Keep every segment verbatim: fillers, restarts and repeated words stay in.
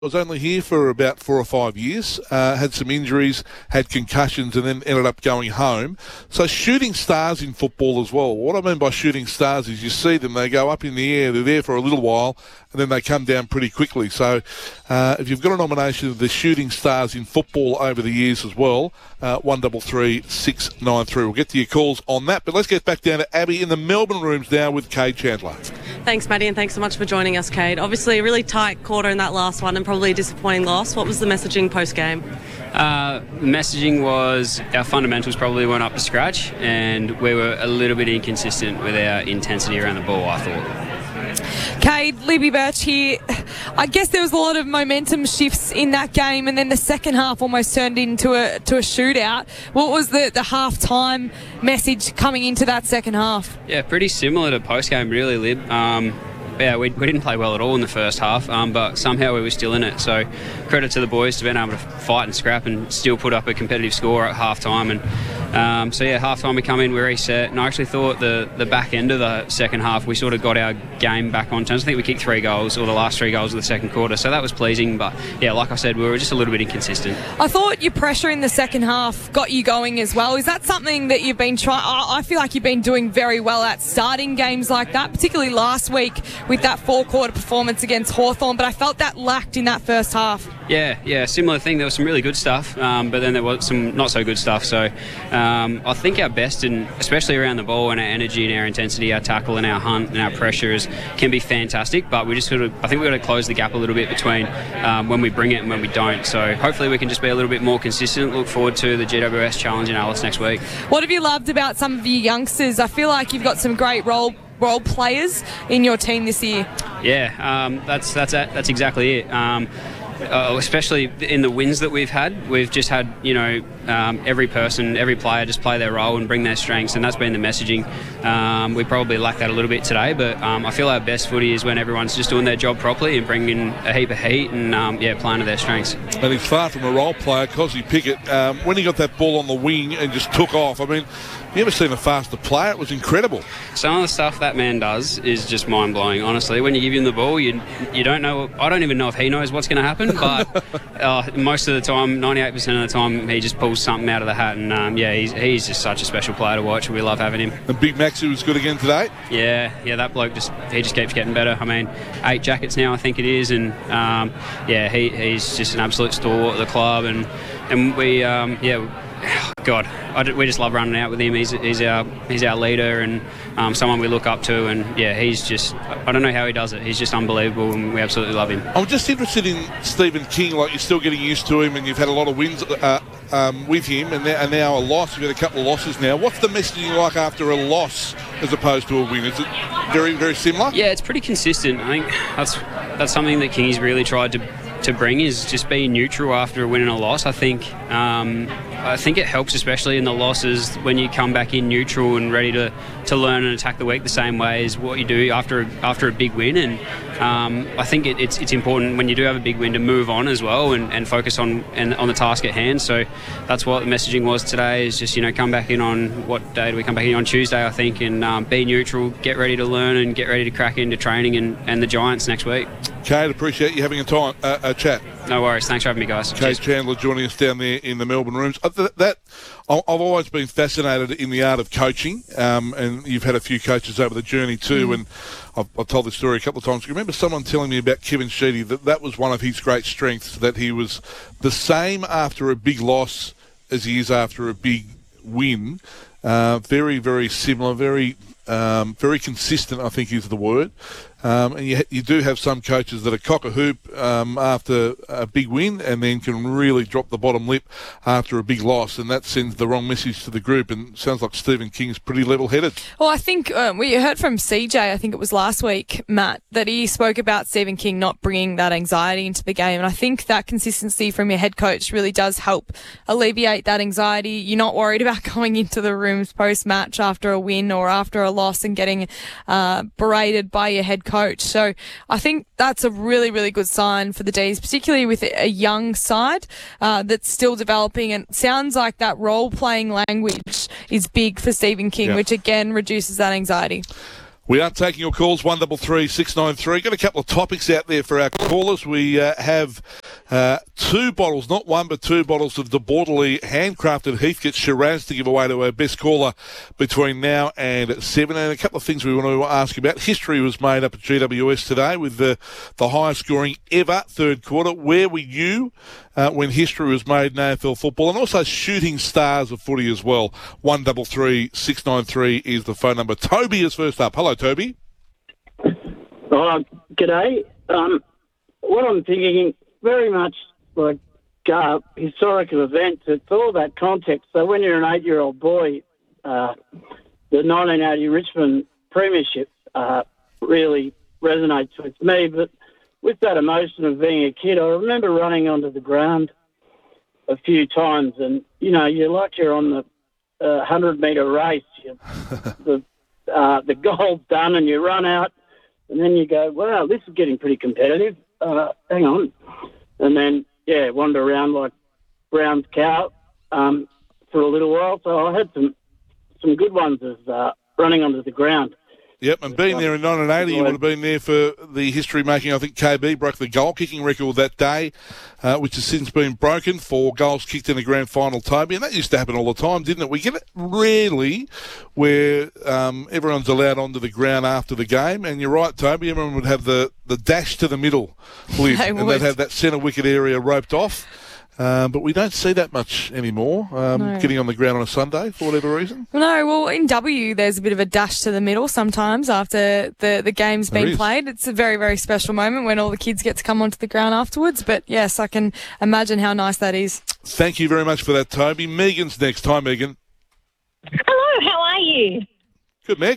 Was only here for about four or five years, uh, had some injuries, had concussions, and then ended up going home. So shooting stars in football as well. What I mean by shooting stars is you see them, they go up in the air, they're there for a little while, and then they come down pretty quickly. So uh, if you've got a nomination of the shooting stars in football over the years as well, uh, one double three six nine three. We'll get to your calls on that, but let's get back down to Abby in the Melbourne rooms now with Cade Chandler. Thanks, Maddie, and thanks so much for joining us, Cade. Obviously, a really tight quarter in that last one and probably a disappointing loss. What was the messaging post-game? Uh, the messaging was our fundamentals probably weren't up to scratch, and we were a little bit inconsistent with our intensity around the ball, I thought. Cade, Libby Birch here. I guess there was a lot of momentum shifts in that game, and then the second half almost turned into a to a shootout. What was the, the half-time message coming into that second half? Yeah, pretty similar to post-game, really, Lib. Um, yeah, we, we didn't play well at all in the first half, um, but somehow we were still in it. So credit to the boys to being able to fight and scrap and still put up a competitive score at half-time. And um, so, yeah, half-time we come in, we reset. And I actually thought the, the back end of the second half, we sort of got our game back on terms. I think we kicked three goals, or the last three goals of the second quarter. So that was pleasing. But, yeah, like I said, we were just a little bit inconsistent. I thought your pressure in the second half got you going as well. Is that something that you've been trying? I feel like you've been doing very well at starting games like that, particularly last week with that four-quarter performance against Hawthorn, but I felt that lacked in that first half. Yeah, yeah, similar thing. There was some really good stuff, um, but then there was some not so good stuff. So um, I think our best, and especially around the ball and our energy and our intensity, our tackle and our hunt and our pressures can be fantastic, but we just sort of, I think we've got to close the gap a little bit between um, when we bring it and when we don't. So hopefully we can just be a little bit more consistent. Look forward to the G W S Challenge in Alice next week. What have you loved about some of your youngsters? I feel like you've got some great role role players in your team this year. Yeah, um, that's that's that's exactly it. Um, uh, especially in the wins that we've had, we've just had, you know, um, every person, every player just play their role and bring their strengths, and that's been the messaging. Um, we probably lack that a little bit today, but um, I feel our best footy is when everyone's just doing their job properly and bringing a heap of heat and um, yeah, playing to their strengths. And he's far from a role player, Cosy Pickett. Um, when he got that ball on the wing and just took off, I mean, you ever seen a faster player? It was incredible. Some of the stuff that man does is just mind-blowing, honestly. When you give him the ball, you you don't know, I don't even know if he knows what's going to happen, but uh, most of the time, ninety-eight percent of the time, he just pulls something out of the hat, and um, yeah, he's, he's just such a special player to watch. We love having him. And Big Maxi was good again today? Yeah, yeah, that bloke, just he just keeps getting better. I mean, eight jackets now, I think it is, and um, yeah, he, he's just an absolute stalwart of the club, and, and we, um, yeah, God, I, we just love running out with him. He's, he's our he's our leader and um, someone we look up to. And yeah, he's just, I don't know how he does it. He's just unbelievable, and we absolutely love him. I'm just interested in Stephen King. Like, you're still getting used to him, and you've had a lot of wins uh, um, with him, and now, and now a loss. You've had a couple of losses now. What's the messaging like after a loss as opposed to a win? Is it very, very similar? Yeah, it's pretty consistent. I think that's that's something that King's really tried to to bring, is just being neutral after a win and a loss. I think um, I think it helps, especially in the losses, when you come back in neutral and ready to, to learn and attack the week the same way as what you do after after a big win. And um, I think it, it's it's important when you do have a big win to move on as well and, and focus on and on the task at hand. So that's what the messaging was today, is just, you know, come back in on, what day do we come back in on? Tuesday, I think, and um, be neutral, get ready to learn and get ready to crack into training and, and the Giants next week. Cade, appreciate you having a time uh, a chat. No worries. Thanks for having me, guys. Cade Chandler joining us down there in the Melbourne rooms. Uh, that, that I've always been fascinated in the art of coaching, um, and you've had a few coaches over the journey too. Mm. And I've, I've told this story a couple of times. I remember someone telling me about Kevin Sheedy, that that was one of his great strengths, that he was the same after a big loss as he is after a big win. Uh, very, very similar, very, um, very consistent, I think is the word. Um, and you, you do have some coaches that are cock a hoop um, after a big win, and then can really drop the bottom lip after a big loss, and that sends the wrong message to the group. And it sounds like Stephen King's pretty level-headed. Well, I think um, we heard from C J, I think it was last week, Matt, that he spoke about Stephen King not bringing that anxiety into the game. And I think that consistency from your head coach really does help alleviate that anxiety. You're not worried about going into the rooms post-match after a win or after a loss and getting uh, berated by your head coach. coach. So I think that's a really, really good sign for the D's, particularly with a young side uh, that's still developing. And it sounds like that role-playing language is big for Stephen King, yeah. which again reduces that anxiety. We are taking your calls, one three three, six nine three. Got a couple of topics out there for our callers. We uh, have uh, two bottles, not one, but two bottles of the Borderley handcrafted Heathcote Shiraz to give away to our best caller between now and seven. And a couple of things we want to ask about. History was made up at G W S today with the, the highest scoring ever third quarter. Where were you uh, when history was made in A F L football? And also shooting stars of footy as well. one three three, six nine three is the phone number. Toby is first up. Hello, Toby. Oh, g'day. Um, what I'm thinking, very much like uh, historical events, it's all that context. So when you're an eight-year-old boy, uh, the nineteen eighty Richmond Premiership uh, really resonates with me. But with that emotion of being a kid, I remember running onto the ground a few times, and, you know, you're like you're on the uh, hundred-metre race. You, the, uh, the goal's done, and you run out. And then you go, wow, this is getting pretty competitive. Uh, hang on. And then, yeah, wander around like Brown's cow um, for a little while. So I had some some good ones of uh, running onto the ground. Yep, and being there in nineteen eighty, you would have been there for the history-making. I think K B broke the goal-kicking record that day, uh, which has since been broken for goals kicked in a grand final, Toby. And that used to happen all the time, didn't it? We get it rarely where um, everyone's allowed onto the ground after the game. And you're right, Toby, everyone would have the, the dash to the middle lid, They and would. they'd have that centre wicket area roped off. Um, but we don't see that much anymore, um, No. getting on the ground on a Sunday for whatever reason. No, well, in W, there's a bit of a dash to the middle sometimes after the, the game's There been is. played. It's a very, very special moment when all the kids get to come onto the ground afterwards. But yes, I can imagine how nice that is. Thank you very much for that, Toby. Megan's next. Hi, Megan. Hello, how are you? Good, Meg.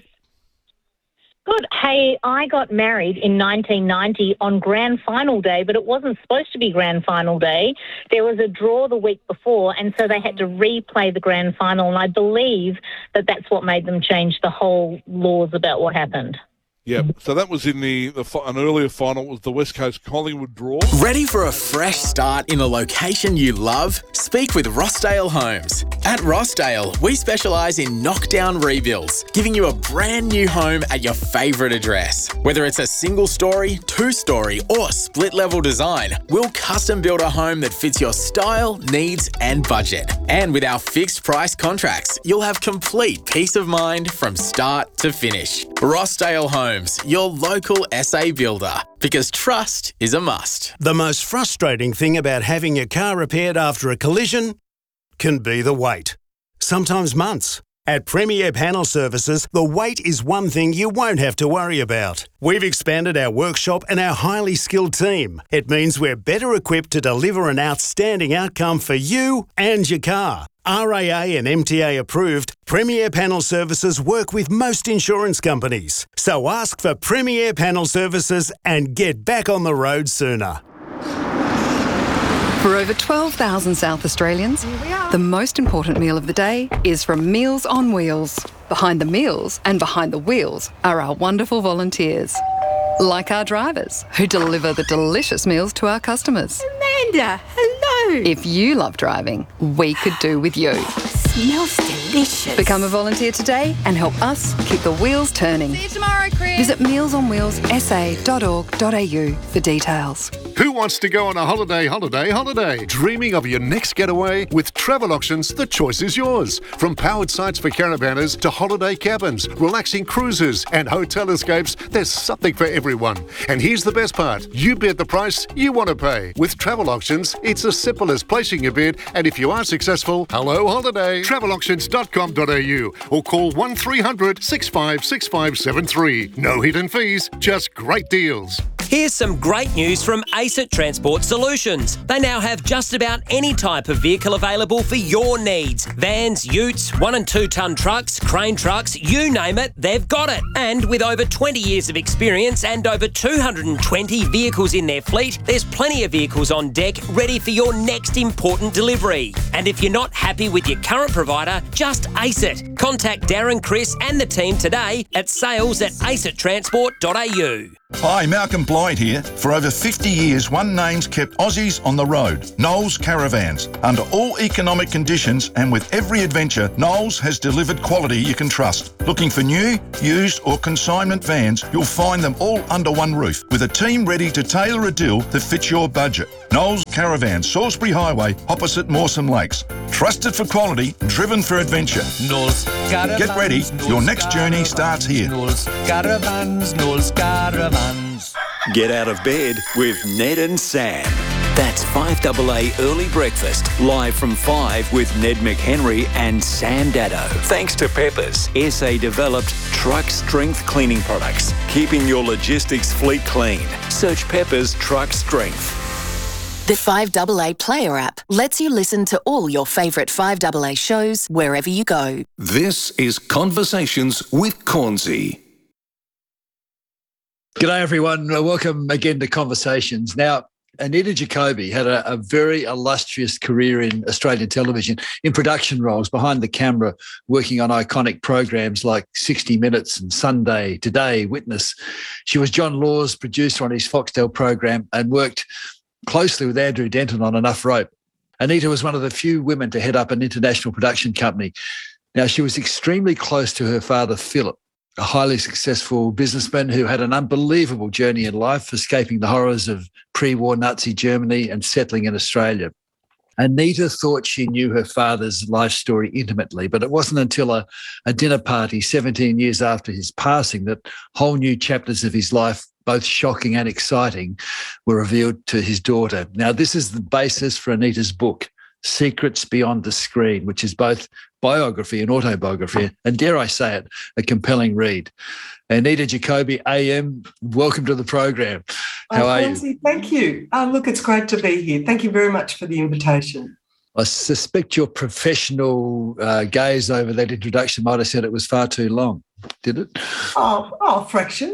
Good. Hey, I got married in nineteen ninety on Grand Final Day, but it wasn't supposed to be Grand Final Day. There was a draw the week before, and so they had to replay the Grand Final, and I believe that that's what made them change the whole laws about what happened. Yeah, so that was in the, the fi- an earlier final. It was the West Coast Collingwood draw. Ready for a fresh start in a location you love? Speak with Rossdale Homes. At Rossdale, we specialise in knockdown rebuilds, giving you a brand new home at your favourite address. Whether it's a single story, two story or split level design, we'll custom build a home that fits your style, needs and budget. And with our fixed price contracts, you'll have complete peace of mind from start to finish. Rossdale Homes, your local S A builder, because trust is a must. The most frustrating thing about having your car repaired after a collision can be the wait. Sometimes months. At Premier Panel Services, the wait is one thing you won't have to worry about. We've expanded our workshop and our highly skilled team. It means we're better equipped to deliver an outstanding outcome for you and your car. R A A and M T A approved, Premier Panel Services work with most insurance companies. So ask for Premier Panel Services and get back on the road sooner. For over twelve thousand South Australians, the most important meal of the day is from Meals on Wheels. Behind the meals and behind the wheels are our wonderful volunteers. Like our drivers, who deliver the delicious meals to our customers. Amanda, hello. If you love driving, we could do with you. Smells delicious. Become a volunteer today and help us keep the wheels turning. See you tomorrow, Chris. Visit meals on wheels s a dot org dot a u for details. Who wants to go on a holiday, holiday, holiday? Dreaming of your next getaway? With Travel Auctions, the choice is yours. From powered sites for caravanners to holiday cabins, relaxing cruises and hotel escapes, there's something for everyone. And here's the best part. You bid the price you want to pay. With Travel Auctions, it's as simple as placing your bid, and if you are successful, hello holiday. travel auctions dot com dot a u or call one three hundred, six five six five seven three. No hidden fees, just great deals. Here's some great news from ACET Transport Solutions. They now have just about any type of vehicle available for your needs. Vans, utes, one and two tonne trucks, crane trucks, you name it, they've got it. And with over twenty years of experience and over two hundred twenty vehicles in their fleet, there's plenty of vehicles on deck ready for your next important delivery. And if you're not happy with your current provider, just ace it. Contact Darren, Chris and the team today at sales at acet transport dot a u. Hi, Malcolm Blyde here. For over fifty years, one name's kept Aussies on the road, Knowles Caravans. Under all economic conditions and with every adventure, Knowles has delivered quality you can trust. Looking for new, used or consignment vans, you'll find them all under one roof with a team ready to tailor a deal that fits your budget. Knowles Caravans, Salisbury Highway, opposite Mawson Lakes. Trusted for quality, driven for adventure. Knowles Caravans. Get ready, Knowles your next journey starts here. Knowles Caravans, Knowles Caravans. Get out of bed with Ned and Sam. That's five A A Early Breakfast, live from five with Ned McHenry and Sam Dado. Thanks to Peppers, S A-developed truck strength cleaning products, keeping your logistics fleet clean. Search Peppers Truck Strength. The five A A Player app lets you listen to all your favourite five A A shows wherever you go. This is Conversations with Cornsey. G'day everyone, welcome again to Conversations. Now, Anita Jacoby had a, a very illustrious career in Australian television in production roles, behind the camera, working on iconic programs like sixty minutes and Sunday, Today, Witness. She was John Law's producer on his Foxtel program and worked closely with Andrew Denton on Enough Rope. Anita was one of the few women to head up an international production company. Now, she was extremely close to her father, Philip, a highly successful businessman who had an unbelievable journey in life, escaping the horrors of pre-war Nazi Germany and settling in Australia. Anita thought she knew her father's life story intimately, but it wasn't until a, a dinner party seventeen years after his passing that whole new chapters of his life, both shocking and exciting, were revealed to his daughter. Now, this is the basis for Anita's book, Secrets Beyond the Screen, which is both biography and autobiography, and dare I say it, a compelling read. Anita Jacoby, A M, welcome to the program. How oh, are Fonzie, you? Thank you. Oh, look, it's great to be here. Thank you very much for the invitation. I suspect your professional uh, gaze over that introduction might have said it was far too long. Did it? Oh, oh, a fraction.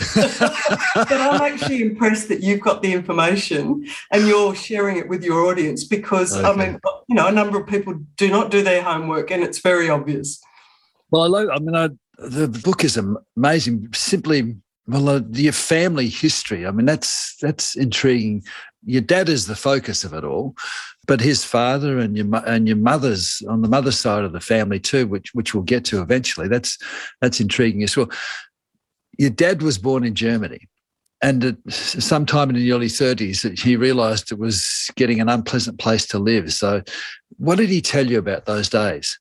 But I'm actually impressed that you've got the information and you're sharing it with your audience because, okay. I mean, you know, a number of people do not do their homework and it's very obvious. Well, I, love, I mean, I, the book is amazing. Simply, well, uh, your family history. I mean, that's that's intriguing. Your dad is the focus of it all, but his father and your and your mother's on the mother's side of the family too, which which we'll get to eventually. That's that's intriguing as well. Your dad was born in Germany, and at sometime in the early thirties, he realised it was getting an unpleasant place to live. So, what did he tell you about those days?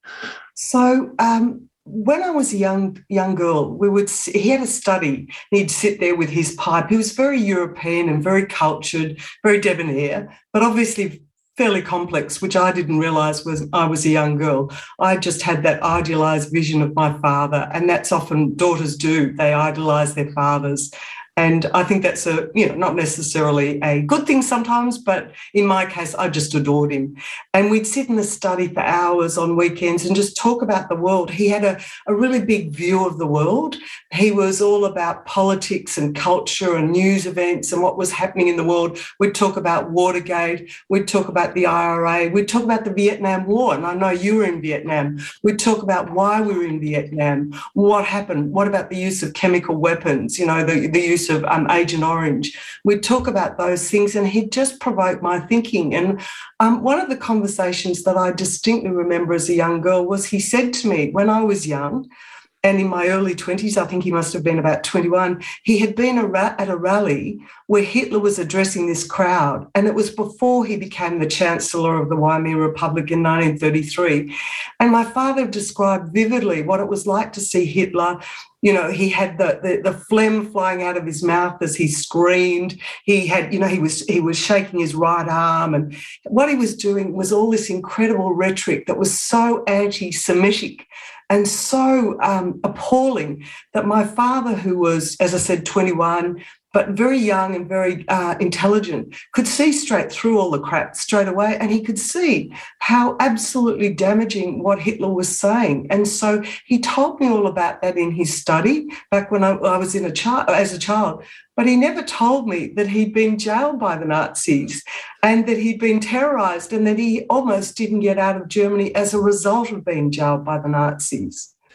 So. Um When I was a young young girl, we would he had a study. He'd sit there with his pipe. He was very European and very cultured, very debonair, but obviously fairly complex, which I didn't realise was I was a young girl. I just had that idealised vision of my father, and that's often daughters do. They idolise their fathers. And I think that's a, you know, not necessarily a good thing sometimes, but in my case, I just adored him. And we'd sit in the study for hours on weekends and just talk about the world. He had a, a really big view of the world. He was all about politics and culture and news events and what was happening in the world. We'd talk about Watergate. We'd talk about the I R A. We'd talk about the Vietnam War. And I know you were in Vietnam. We'd talk about why we were in Vietnam, what happened, what about the use of chemical weapons, you know, the, the use of um, Agent Orange. We'd talk about those things and he'd just provoke my thinking. And um, one of the conversations that I distinctly remember as a young girl was he said to me when I was young, and in my early twenties, I think he must have been about twenty-one, he had been a ra- at a rally where Hitler was addressing this crowd. And it was before he became the Chancellor of the Weimar Republic in nineteen thirty-three. And my father described vividly what it was like to see Hitler. You know, he had the, the the phlegm flying out of his mouth as he screamed. He had, you know, he was he was shaking his right arm. And what he was doing was all this incredible rhetoric that was so anti-Semitic and so um, appalling that my father, who was, as I said, twenty-one, but very young and very uh, intelligent, could see straight through all the crap straight away, and he could see how absolutely damaging what Hitler was saying. And so he told me all about that in his study back when I, I was in a child, as a child. But he never told me that he'd been jailed by the Nazis and that he'd been terrorised and that he almost didn't get out of Germany as a result of being jailed by the Nazis.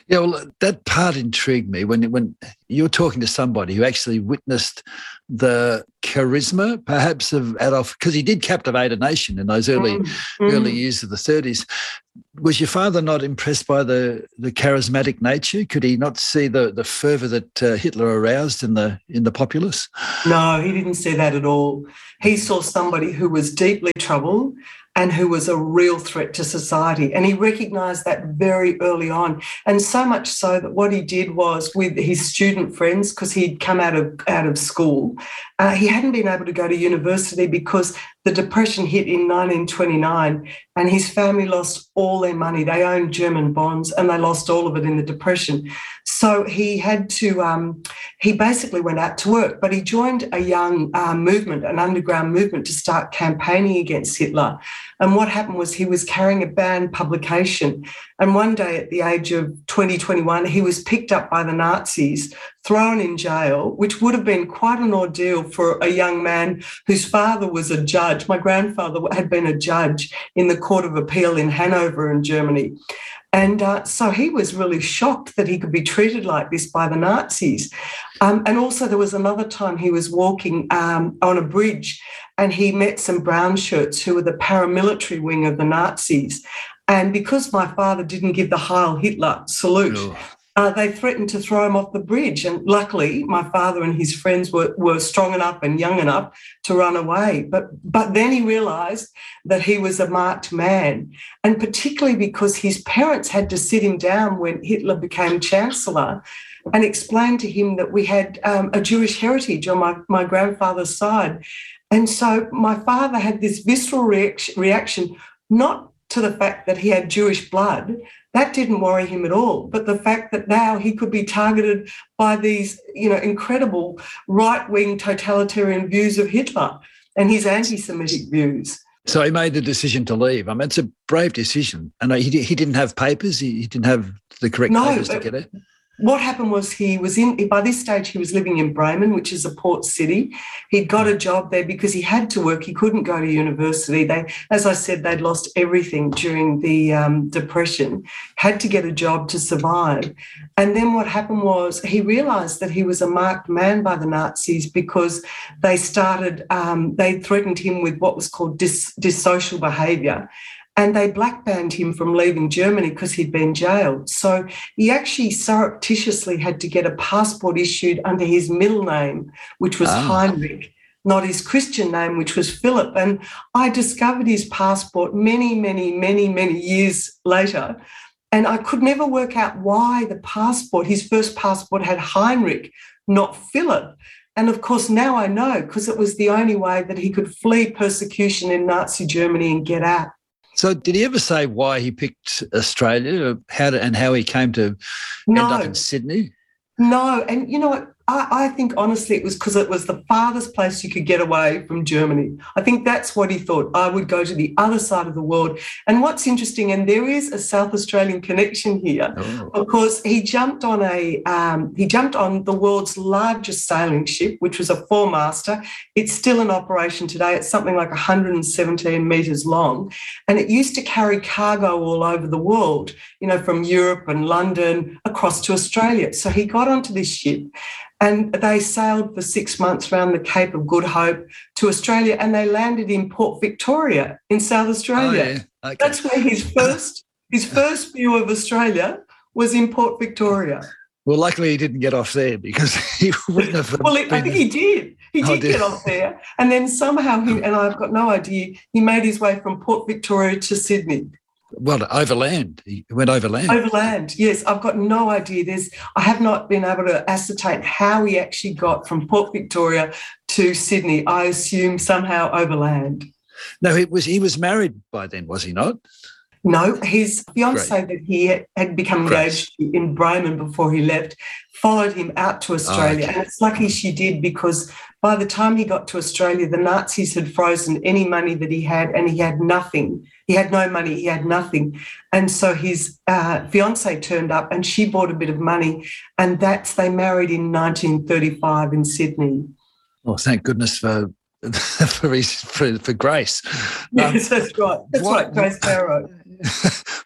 Yeah, well, that part intrigued me when when you're talking to somebody who actually witnessed the charisma, perhaps, of Adolf, because he did captivate a nation in those early Mm, early mm. years of the thirties. Was your father not impressed by the the charismatic nature? Could he not see the the fervour that uh, Hitler aroused in the in the populace? No, he didn't see that at all. He saw somebody who was deeply troubled and who was a real threat to society. And he recognised that very early on. And so much so that what he did was with his student friends, because he'd come out of out of school, uh, he hadn't been able to go to university because the Depression hit in nineteen twenty-nine and his family lost all their money. They owned German bonds and they lost all of it in the Depression. So he had to, um, he basically went out to work, but he joined a young uh, movement, an underground movement, to start campaigning against Hitler. And what happened was he was carrying a banned publication. And one day at the age of twenty, twenty-one, he was picked up by the Nazis, thrown in jail, which would have been quite an ordeal for a young man whose father was a judge. My grandfather had been a judge in the Court of Appeal in Hanover in Germany. And uh, so he was really shocked that he could be treated like this by the Nazis. Um, and also there was another time he was walking um, on a bridge and he met some brown shirts who were the paramilitary wing of the Nazis. And because my father didn't give the Heil Hitler salute, Oh. Uh, they threatened to throw him off the bridge. And luckily, my father and his friends were, were strong enough and young enough to run away. But, but then he realised that he was a marked man, and particularly because his parents had to sit him down when Hitler became Chancellor and explain to him that we had um, a Jewish heritage on my, my grandfather's side. And so my father had this visceral reaction, reaction, not to the fact that he had Jewish blood. That didn't worry him at all. But the fact that now he could be targeted by these, you know, incredible right-wing totalitarian views of Hitler and his anti-Semitic views. So he made the decision to leave. I mean, it's a brave decision. And he he didn't have papers. He, he didn't have the correct No, papers to but- get it. What happened was he was in, by this stage, he was living in Bremen, which is a port city. He'd got a job there because he had to work. He couldn't go to university. They, as I said, they'd lost everything during the um, Depression, had to get a job to survive. And then what happened was he realised that he was a marked man by the Nazis because they started, um, they threatened him with what was called dis, dissocial behaviour. And they black-banned him from leaving Germany because he'd been jailed. So he actually surreptitiously had to get a passport issued under his middle name, which was Ah. Heinrich, not his Christian name, which was Philip. And I discovered his passport many, many, many, many years later. And I could never work out why the passport, his first passport, had Heinrich, not Philip. And of course, now I know, because it was the only way that he could flee persecution in Nazi Germany and get out. So did he ever say why he picked Australia, or how to, and how he came to No. end up in Sydney? No, and you know what? I, I think honestly it was because it was the farthest place you could get away from Germany. I think that's what he thought. I would go to the other side of the world. And what's interesting, and there is a South Australian connection here, Oh. because he jumped on a um, he jumped on the world's largest sailing ship, which was a four-master. It's still in operation today. It's something like one hundred seventeen metres long, and it used to carry cargo all over the world, you know, from Europe and London across to Australia. So he got onto this ship, and they sailed for six months around the Cape of Good Hope to Australia, and they landed in Port Victoria in South Australia. Oh, yeah. Okay. That's where his first his first view of Australia was in Port Victoria. Well, luckily he didn't get off there because he wouldn't have. Well, I been- think he did. He Oh, did did- get off there, and then somehow he and I've got no idea. He made his way from Port Victoria to Sydney. Well, overland. He went overland. Overland, yes. I've got no idea. There's, I have not been able to ascertain how he actually got from Port Victoria to Sydney. I assume somehow overland. No, he was he was married by then, was he not? No, his fiancée that he had- had become engaged to in Bremen before he left followed him out to Australia. okay. And it's lucky she did, because by the time he got to Australia, the Nazis had frozen any money that he had, and he had nothing. He had no money, he had nothing. And so his uh, fiancée turned up and she bought a bit of money, and that's, they married in nineteen thirty-five in Sydney. Oh, thank goodness for for his, for, for Grace. Um, Yes, that's right. That's what- right, Grace Barrow.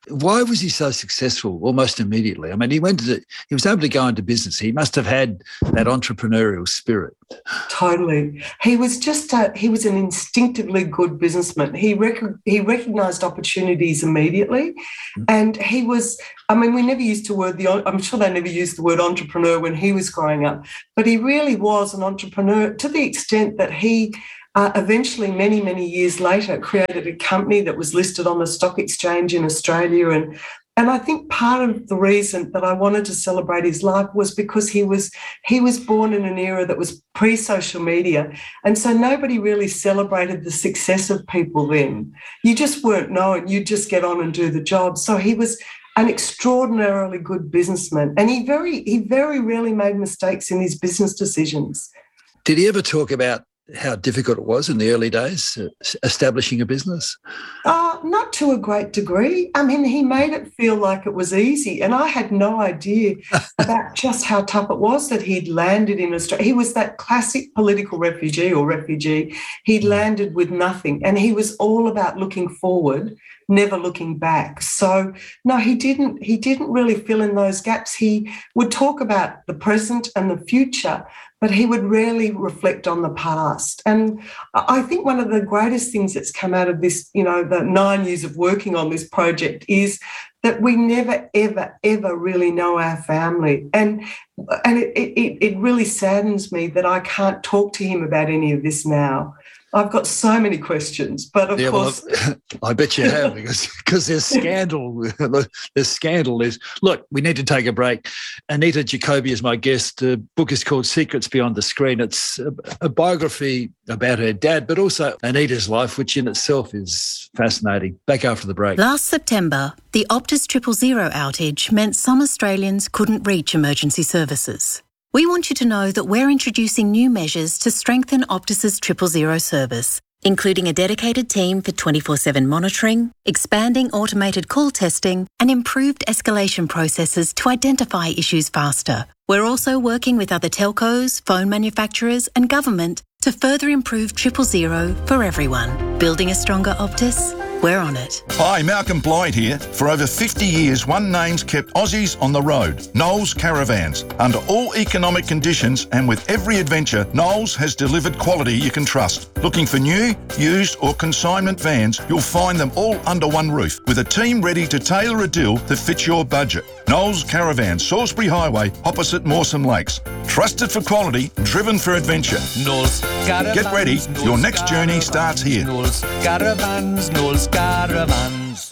Why was he so successful almost immediately? I mean, he went to the, he was able to go into business. He must have had that entrepreneurial spirit. Totally. He was just a, he was an instinctively good businessman. He rec- he recognised opportunities immediately, mm-hmm. and he was. I mean, we never used the word the. I'm sure they never used the word entrepreneur when he was growing up, but he really was an entrepreneur to the extent that he. Uh, eventually, many, many years later, created a company that was listed on the stock exchange in Australia. And, and I think part of the reason that I wanted to celebrate his life was because he was he was born in an era that was pre-social media. And so nobody really celebrated the success of people then. You just weren't known. You'd just get on and do the job. So he was an extraordinarily good businessman. And he very, he very rarely made mistakes in his business decisions. Did he ever talk about how difficult it was in the early days uh, establishing a business? Uh, not to a great degree. I mean, he made it feel like it was easy, and I had no idea about just how tough it was that he'd landed in Australia. He was that classic political refugee or refugee. He'd landed with nothing, and he was all about looking forward, never looking back. So no, he didn't, he didn't really fill in those gaps. He would talk about the present and the future, but he would rarely reflect on the past. And I think one of the greatest things that's come out of this, you know, the nine years of working on this project is that we never, ever, ever really know our family. And and it, it, it really saddens me that I can't talk to him about any of this now. I've got so many questions, but of yeah, course... Well, I bet you have, because because there's scandal. There's scandal. There's, look, we need to take a break. Anita Jacoby is my guest. The book is called Secrets Beyond the Screen. It's a, a biography about her dad, but also Anita's life, which in itself is fascinating. Back after the break. Last September, the Optus Triple Zero outage meant some Australians couldn't reach emergency services. We want you to know that we're introducing new measures to strengthen Optus's Triple Zero service, including a dedicated team for twenty-four seven monitoring, expanding automated call testing, and improved escalation processes to identify issues faster. We're also working with other telcos, phone manufacturers, and government to further improve Triple Zero for everyone. Building a stronger Optus? We're on it. Hi, Malcolm Blyde here. For over fifty years, one name's kept Aussies on the road. Knowles Caravans. Under all economic conditions and with every adventure, Knowles has delivered quality you can trust. Looking for new, used or consignment vans, you'll find them all under one roof with a team ready to tailor a deal that fits your budget. Knowles Caravans, Salisbury Highway, opposite Mawson Lakes. Trusted for quality, driven for adventure. Knowles Caravans. Get ready, your next journey starts here. Knowles Caravans, Knowles Caravans.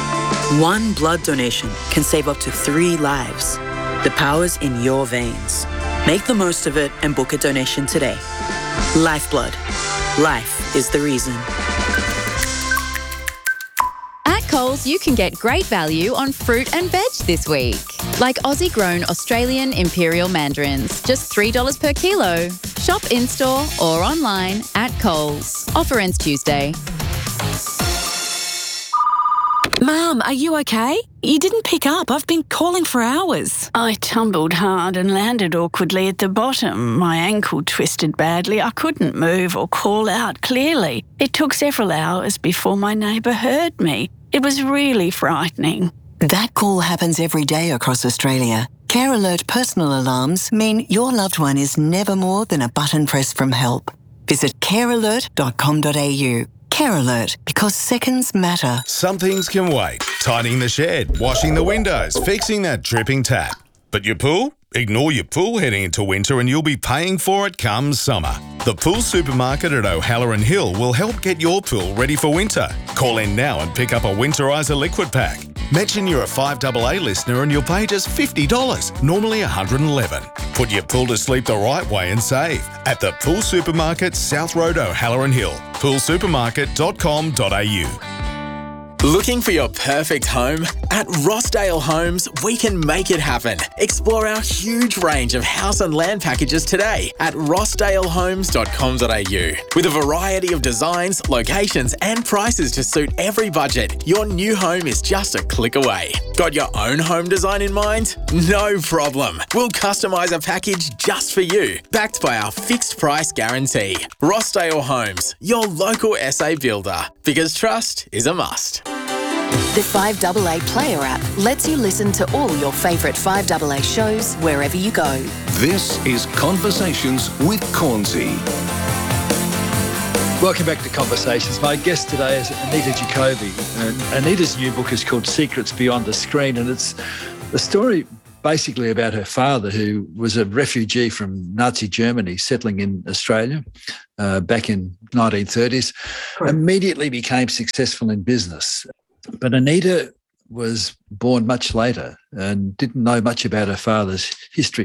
One blood donation can save up to three lives. The power's in your veins. Make the most of it and book a donation today. Lifeblood. Life is the reason. At Coles, you can get great value on fruit and veg this week. Like Aussie-grown Australian Imperial Mandarins, just three dollars per kilo. Shop in-store or online at Coles. Offer ends Tuesday. Mum, are you okay? You didn't pick up. I've been calling for hours. I tumbled hard and landed awkwardly at the bottom. My ankle twisted badly. I couldn't move or call out clearly. It took several hours before my neighbour heard me. It was really frightening. That call happens every day across Australia. Care Alert personal alarms mean your loved one is never more than a button press from help. Visit care alert dot com dot a u. Care Alert, because seconds matter. Some things can wait. Tidying the shed, washing the windows, fixing that dripping tap. But your pool? Ignore your pool heading into winter and you'll be paying for it come summer. The Pool Supermarket at O'Halloran Hill will help get your pool ready for winter. Call in now and pick up a Winterizer liquid pack. Mention you're a five double A listener and you'll pay just fifty dollars, normally one hundred eleven dollars. Put your pool to sleep the right way and save at the Pool Supermarket, South Road, O'Halloran Hill. pool supermarket dot com dot a u. Looking for your perfect home? At Rossdale Homes, we can make it happen. Explore our huge range of house and land packages today at rossdale homes dot com dot a u. With a variety of designs, locations and prices to suit every budget, your new home is just a click away. Got your own home design in mind? No problem. We'll customise a package just for you, backed by our fixed price guarantee. Rossdale Homes, your local S A builder, because trust is a must. The five A A Player app lets you listen to all your favourite five A A shows wherever you go. This is Conversations with Cornsey. Welcome back to Conversations. My guest today is Anita Jacoby. And Anita's new book is called Secrets Beyond the Screen, and it's a story basically about her father, who was a refugee from Nazi Germany settling in Australia uh, back in nineteen thirties, Correct. Immediately became successful in business. But Anita was born much later and didn't know much about her father's history.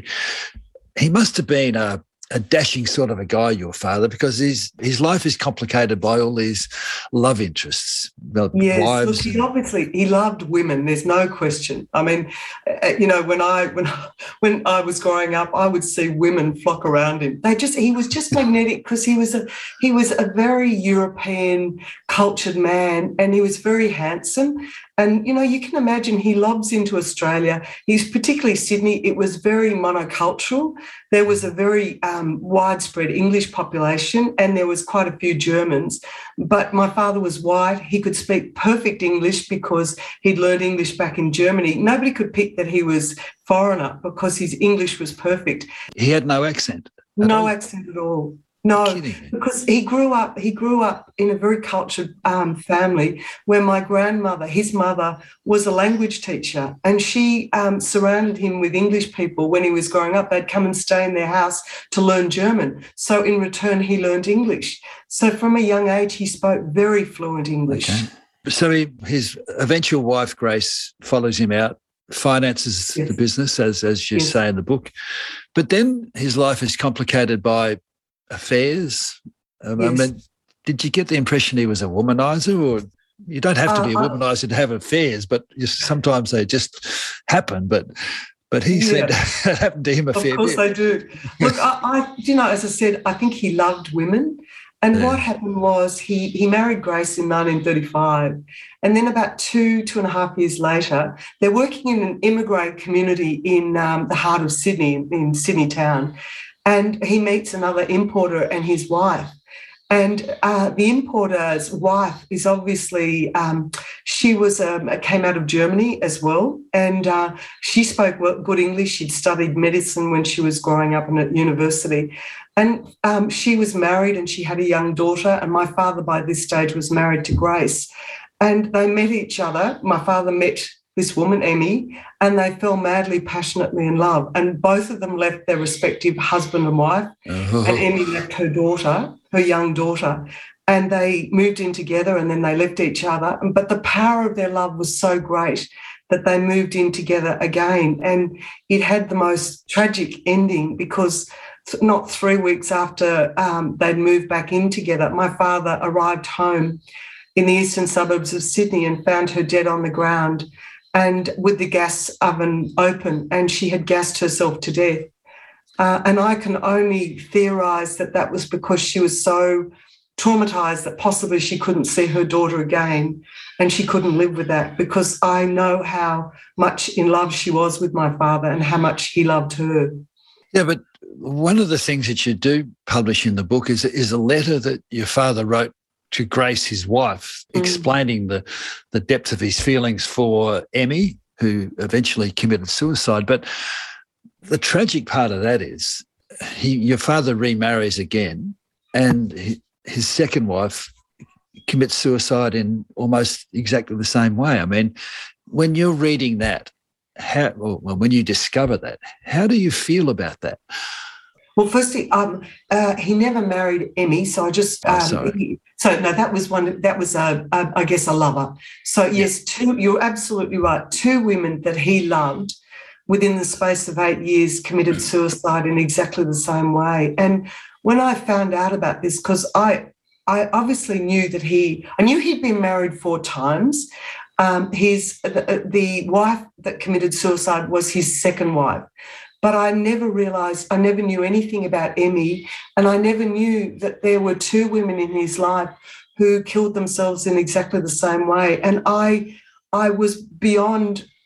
He must have been a a dashing sort of a guy, your father, because his his life is complicated by all these love interests. Yes, wives. look, he obviously he loved women. There's no question. I mean, you know, when I when when I was growing up, I would see women flock around him. They just he was just magnetic because he was a he was a very European cultured man, and he was very handsome. And, you know, you can imagine he lobs into Australia. He's particularly Sydney. It was very monocultural. There was a very um, widespread English population, and there was quite a few Germans. But my father was white. He could speak perfect English because he'd learned English back in Germany. Nobody could pick that he was foreigner because his English was perfect. He had no accent. No all. accent at all. No, because he grew up. He grew up in a very cultured um, family where my grandmother, his mother, was a language teacher, and she um, surrounded him with English people when he was growing up. They'd come and stay in their house to learn German. So in return, he learned English. So from a young age, he spoke very fluent English. Okay. So he, his eventual wife, Grace, follows him out, finances yes. the business, as as you yes. say in the book. But then his life is complicated by affairs. Um, yes. I mean, did you get the impression he was a womanizer, or you don't have to be a uh, womanizer to have affairs, but just, sometimes they just happen. But but he yeah. said it happened to him a of fair bit. Of course they do. Look, I, I, you know, as I said, I think he loved women. And yeah. what happened was he he married Grace in nineteen thirty-five. And then about two, two and a half years later, they're working in an immigrant community in um, the heart of Sydney, in, in Sydney town. And he meets another importer and his wife. And uh, the importer's wife is obviously, um, she was um, came out of Germany as well. And uh, she spoke good English. She'd studied medicine when she was growing up in at university. And um, she was married and she had a young daughter. And my father by this stage was married to Grace. And they met each other. My father met this woman, Emmy, and they fell madly, passionately in love. And both of them left their respective husband and wife, uh-huh. and Emmy left her daughter, her young daughter, and they moved in together and then they left each other. But the power of their love was so great that they moved in together again. And it had the most tragic ending because not three weeks after um, they'd moved back in together, my father arrived home in the eastern suburbs of Sydney and found her dead on the ground, and with the gas oven open, and she had gassed herself to death. Uh, and I can only theorise that that was because she was so traumatised that possibly she couldn't see her daughter again, and she couldn't live with that, because I know how much in love she was with my father and how much he loved her. Yeah, but one of the things that you do publish in the book is, is a letter that your father wrote to Grace, his wife, mm. explaining the, the depth of his feelings for Emmy, who eventually committed suicide. But the tragic part of that is he, your father remarries again, and he, his second wife commits suicide in almost exactly the same way. I mean, when you're reading that, how, or when you discover that, how do you feel about that? Well, firstly, um, uh, he never married Emmy, so I just um, oh, sorry. He, so no, that was one. That was a, a I guess, a lover. So yes, two. You're absolutely right. Two women that he loved, within the space of eight years, committed suicide in exactly the same way. And when I found out about this, because I, I obviously knew that he, I knew he'd been married four times. Um, his the, the wife that committed suicide was his second wife. But I never realised, I never knew anything about Emmy, and I never knew that there were two women in his life who killed themselves in exactly the same way. And I I was beyond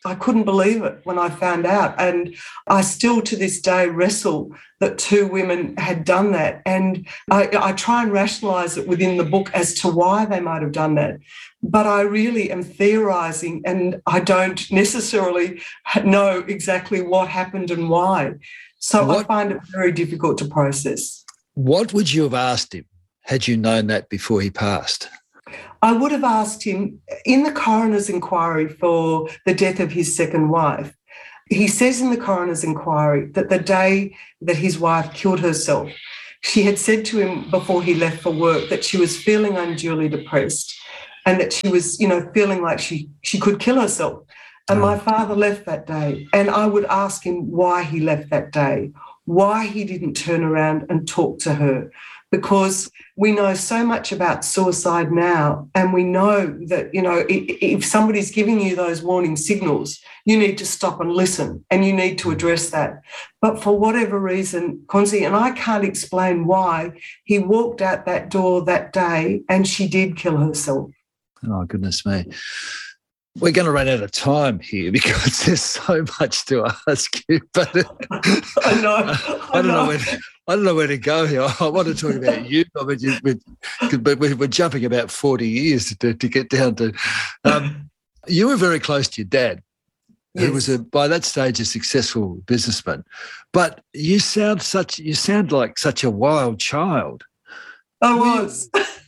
I couldn't believe it when I found out. And I still to this day wrestle that two women had done that. And I, I try and rationalise it within the book as to why they might have done that. But I really am theorising, and I don't necessarily know exactly what happened and why. So what, I find it very difficult to process. What would you have asked him had you known that before he passed? I would have asked him, in the coroner's inquiry for the death of his second wife, he says in the coroner's inquiry that the day that his wife killed herself, she had said to him before he left for work that she was feeling unduly depressed and that she was, you know, feeling like she, she could kill herself. And my father left that day. And I would ask him why he left that day, why he didn't turn around and talk to her. Because we know so much about suicide now, and we know that, you know, if somebody's giving you those warning signals, you need to stop and listen, and you need to address that. But for whatever reason, Konzi, and I can't explain why, he walked out that door that day and she did kill herself. Oh, goodness me. We're going to run out of time here because there's so much to ask you. But I know. I, I don't know. know where to, I don't know where to go here. I want to talk about you. I mean, you, but we're, we're jumping about forty years to, to get down to. Um, you were very close to your dad, yes. who was a, by that stage a successful businessman. But you sound such. You sound like such a wild child. I was.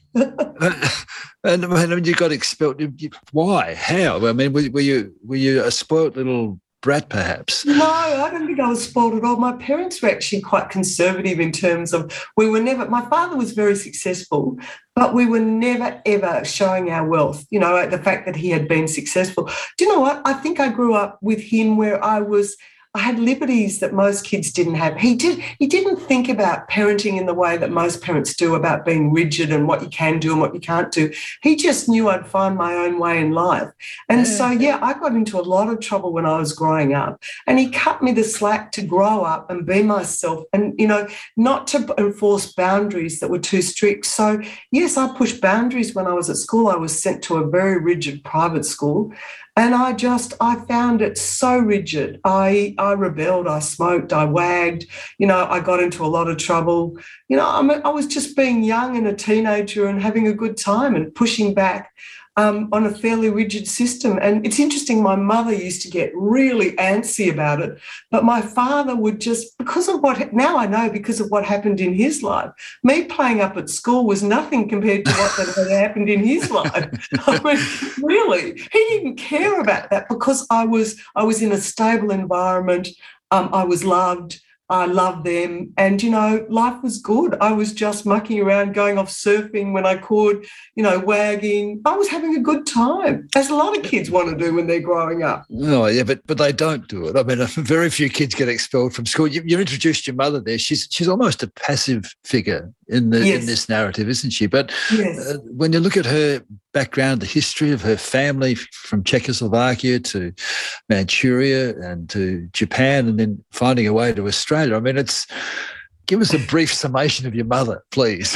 And I mean, you got expelled. Why? How? I mean, were, were you were you a spoilt little brat, perhaps? No, I don't think I was spoiled at all. My parents were actually quite conservative in terms of we were never. My father was very successful, but we were never ever showing our wealth. You know, the fact that he had been successful. Do you know what? I think I grew up with him where I was. I had liberties that most kids didn't have. He did. He didn't think about parenting in the way that most parents do, about being rigid and what you can do and what you can't do. He just knew I'd find my own way in life. And yeah. so, yeah, I got into a lot of trouble when I was growing up. And he cut me the slack to grow up and be myself and, you know, not to enforce boundaries that were too strict. So, yes, I pushed boundaries when I was at school. I was sent to a very rigid private school. And I just, I found it so rigid. I I rebelled, I smoked, I wagged, you know, I got into a lot of trouble. You know, I'm, I was just being young and a teenager and having a good time and pushing back um, on a fairly rigid system. And it's interesting, my mother used to get really antsy about it, but my father would just, because of what, now I know because of what happened in his life, me playing up at school was nothing compared to what had happened in his life. I mean, really, he didn't care about that because I was, I was in a stable environment. Um, I was loved. I loved them. And, you know, life was good. I was just mucking around, going off surfing when I could, you know, wagging. I was having a good time, as a lot of kids want to do when they're growing up. Oh, yeah, but but they don't do it. I mean, very few kids get expelled from school. You, you introduced your mother there. She's she's almost a passive figure in the yes. in this narrative, isn't she? But yes. uh, when you look at her background, the history of her family from Czechoslovakia to Manchuria and to Japan and then finding a way to Australia. I mean, it's give us a brief summation of your mother, please.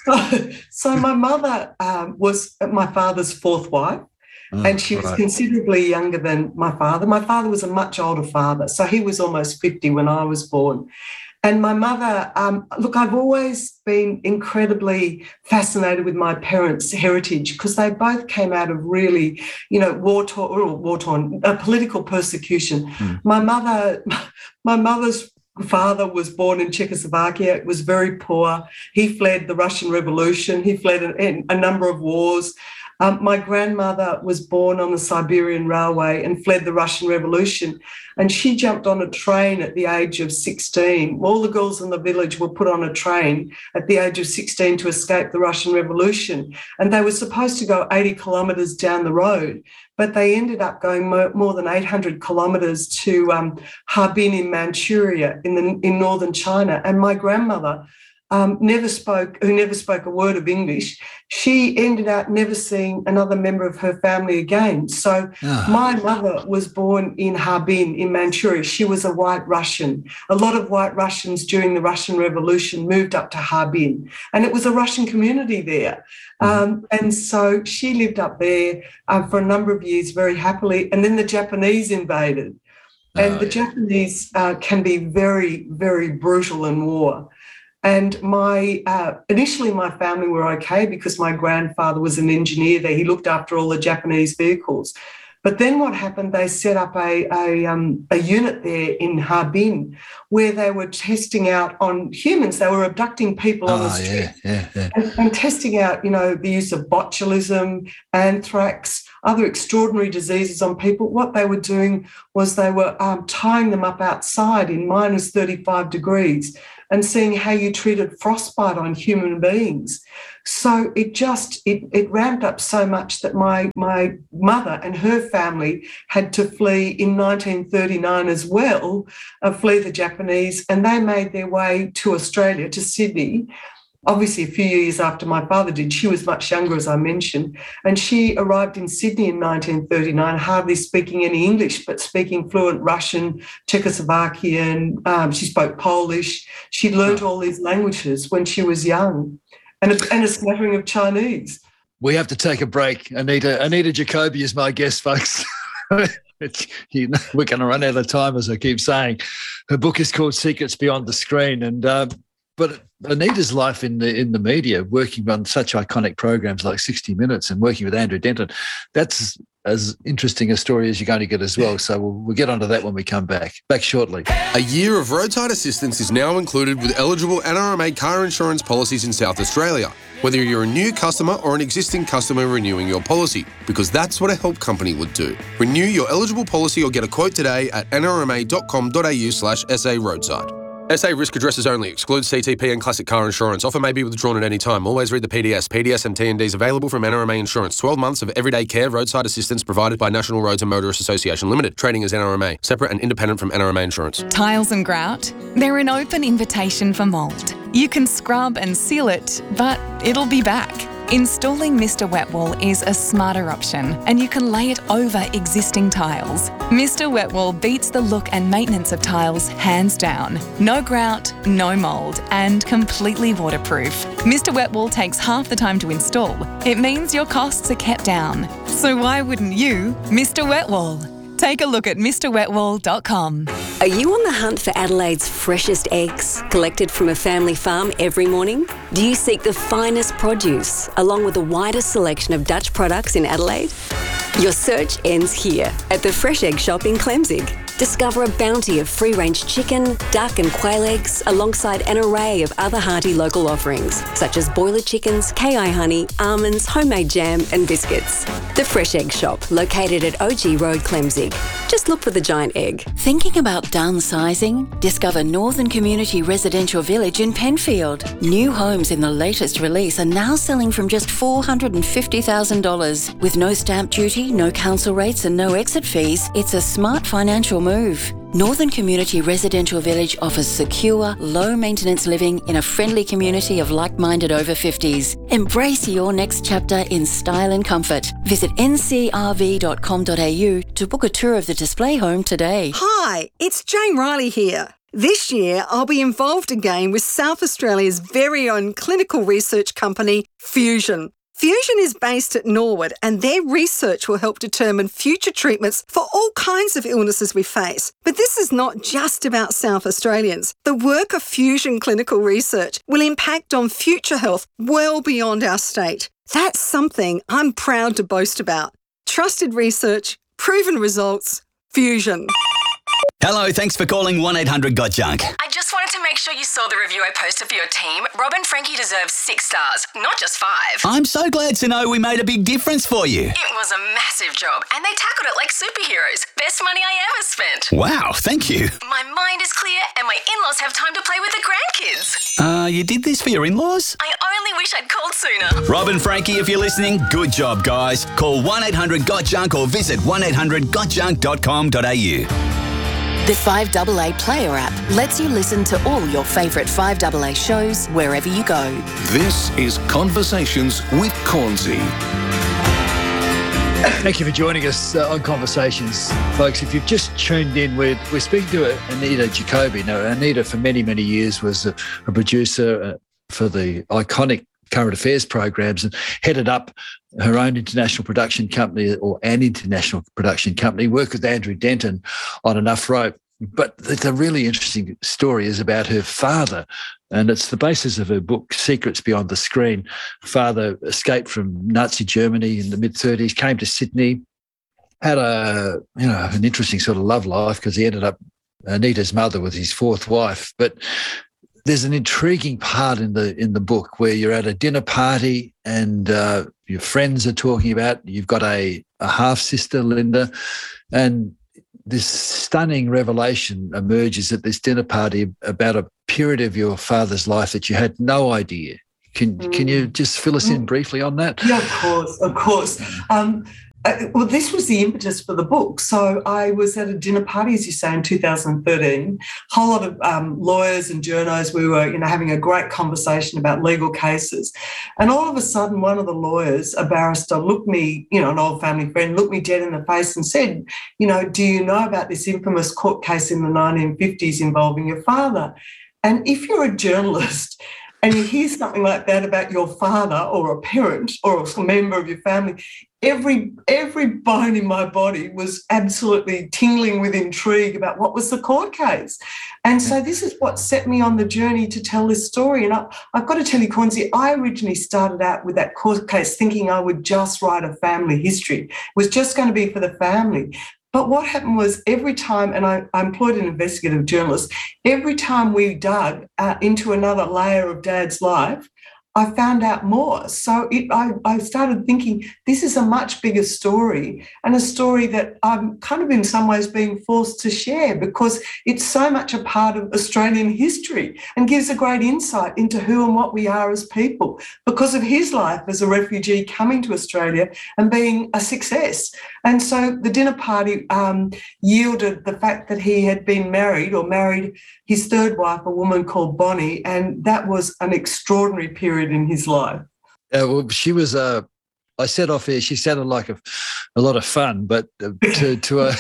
So my mother um, was my father's fourth wife. Oh, and she was right. considerably younger than my father. My father was a much older father, so he was almost fifty when I was born. And my mother, um, look, I've always been incredibly fascinated with my parents' heritage because they both came out of really, you know, war-torn, war-torn uh, political persecution. Mm. My mother, my mother's father was born in Czechoslovakia. It was very poor. He fled the Russian Revolution. He fled a, a number of wars. Um, my grandmother was born on the Siberian Railway and fled the Russian Revolution. And she jumped on a train at the age of sixteen. All the girls in the village were put on a train at the age of sixteen to escape the Russian Revolution. And they were supposed to go eighty kilometres down the road, but they ended up going more, more than eight hundred kilometres to um, Harbin in Manchuria in, the, in northern China. And my grandmother um, never spoke, who never spoke a word of English, she ended up never seeing another member of her family again. So Ah. my mother was born in Harbin in Manchuria. She was a white Russian. A lot of white Russians during the Russian Revolution moved up to Harbin, and it was a Russian community there. Um, and so she lived up there uh, for a number of years very happily, and then the Japanese invaded. And Oh, the yeah. Japanese uh, can be very, very brutal in war. And my uh, initially my family were okay because my grandfather was an engineer there. He looked after all the Japanese vehicles. But then what happened, they set up a, a, um, a unit there in Harbin where they were testing out on humans. They were abducting people on the Oh, street. yeah, yeah, yeah. And, and testing out, you know, the use of botulism, anthrax, other extraordinary diseases on people. What they were doing was they were um, tying them up outside in minus thirty-five degrees and seeing how you treated frostbite on human beings. So it just, it, it ramped up so much that my, my mother and her family had to flee in nineteen thirty-nine as well, uh, flee the Japanese, and they made their way to Australia, to Sydney. Obviously, a few years after my father did. She was much younger, as I mentioned, and she arrived in Sydney in nineteen thirty-nine, hardly speaking any English, but speaking fluent Russian, Czechoslovakian. Um, she spoke Polish. She learned all these languages when she was young, and a, and a smattering of Chinese. We have to take a break. Anita Anita Jacoby is my guest, folks. It's, you know, we're going to run out of time, as I keep saying. Her book is called Secrets Beyond the Screen, and uh, but Anita's life in the in the media, working on such iconic programs like sixty minutes and working with Andrew Denton, that's as interesting a story as you're going to get as well. So we'll, we'll get onto that when we come back. Back shortly. A year of roadside assistance is now included with eligible N R M A car insurance policies in South Australia, whether you're a new customer or an existing customer renewing your policy, because that's what a help company would do. Renew your eligible policy or get a quote today at n r m a dot com dot a u slash s a roadside. S A risk addresses only. Excludes C T P and classic car insurance. Offer may be withdrawn at any time. Always read the P D S. P D S and T and Ds available from N R M A Insurance. twelve months of everyday care roadside assistance provided by National Roads and Motorists Association Limited. Trading as N R M A. Separate and independent from N R M A Insurance. Tiles and grout, they're an open invitation for mould. You can scrub and seal it, but it'll be back. Installing Mister Wet Wall is a smarter option, and you can lay it over existing tiles. Mister Wet Wall beats the look and maintenance of tiles hands down. No grout, no mould, and completely waterproof. Mister Wet Wall takes half the time to install. It means your costs are kept down. So why wouldn't you Mister Wet Wall? Take a look at Mr wet wall dot com. Are you on the hunt for Adelaide's freshest eggs, collected from a family farm every morning? Do you seek the finest produce, along with the widest selection of Dutch products in Adelaide? Your search ends here, at the Fresh Egg Shop in Clemzig. Discover a bounty of free-range chicken, duck and quail eggs, alongside an array of other hearty local offerings, such as boiler chickens, K I honey, almonds, homemade jam and biscuits. The Fresh Egg Shop, located at O G Road, Clemzig. Just look for the giant egg. Thinking about downsizing? Discover Northern Community Residential Village in Penfield. New homes in the latest release are now selling from just four hundred fifty thousand dollars. With no stamp duty, no council rates and no exit fees, it's a smart financial move. Northern Community Residential Village offers secure, low-maintenance living in a friendly community of like-minded over fifties. Embrace your next chapter in style and comfort. Visit n c r v dot com dot a u to book a tour of the display home today. Hi, it's Jane Riley here. This year, I'll be involved again with South Australia's very own clinical research company, Fusion. Fusion is based at Norwood, and their research will help determine future treatments for all kinds of illnesses we face. But this is not just about South Australians. The work of Fusion Clinical Research will impact on future health well beyond our state. That's something I'm proud to boast about. Trusted research, proven results, Fusion. Hello, thanks for calling one eight hundred got junk. I just wanted to make sure you saw the review I posted for your team. Rob and Frankie deserve six stars, not just five. I'm so glad to know we made a big difference for you. It was a massive job, and they tackled it like superheroes. Best money I ever spent. Wow, thank you. My mind is clear, and my in-laws have time to play with the grandkids. Uh, you did this for your in-laws? I only wish I'd called sooner. Rob and Frankie, if you're listening, good job, guys. Call one eight hundred got junk or visit one eight hundred got junk dot com dot a u. The five A A Player app lets you listen to all your favourite five A A shows wherever you go. This is Conversations with Cornsey. Thank you for joining us uh, on Conversations, folks. If you've just tuned in, we're, we're speaking to Anita Jacoby. Now, Anita, for many, many years, was a, a producer uh, for the iconic current affairs programs and headed up her own international production company, or an international production company, worked with Andrew Denton on Enough Rope. But the, the really interesting story is about her father, and it's the basis of her book, Secrets Beyond the Screen. Father escaped from Nazi Germany in the mid-thirties, came to Sydney, had a you know an interesting sort of love life because he ended up, Anita's mother was his fourth wife. But there's an intriguing part in the in the book where you're at a dinner party and uh, your friends are talking about, you've got a, a half-sister, Linda, and this stunning revelation emerges at this dinner party about a period of your father's life that you had no idea. Can mm. can you just fill us in briefly on that? Yeah, of course, of course. Um, uh, well, this was the impetus for the book. So I was at a dinner party, as you say, in two thousand thirteen. A whole lot of um, lawyers and journos. We were, you know, having a great conversation about legal cases, and all of a sudden, one of the lawyers, a barrister, looked me, you know, an old family friend, looked me dead in the face and said, "You know, do you know about this infamous court case in the nineteen fifties involving your father?" And if you're a journalist and you hear something like that about your father or a parent or a member of your family, every every bone in my body was absolutely tingling with intrigue about what was the court case. And so this is what set me on the journey to tell this story. And I, I've got to tell you, Cornsey, I originally started out with that court case thinking I would just write a family history. It was just going to be for the family. But what happened was every time, and I, I employed an investigative journalist, every time we dug uh, into another layer of Dad's life, I found out more. So it, I, I started thinking, this is a much bigger story, and a story that I'm kind of in some ways being forced to share because it's so much a part of Australian history and gives a great insight into who and what we are as people because of his life as a refugee coming to Australia and being a success. And so the dinner party um, yielded the fact that he had been married or married his third wife, a woman called Bonnie, and that was an extraordinary period in his life. Uh, well, she was, uh, I said off here, she sounded like a, a lot of fun, but to to a